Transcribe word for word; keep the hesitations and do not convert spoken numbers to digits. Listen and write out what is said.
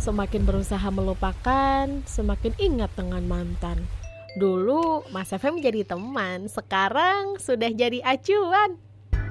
semakin berusaha melupakan, semakin ingat dengan mantan. Dulu Mas F M jadi teman, sekarang sudah jadi acuan.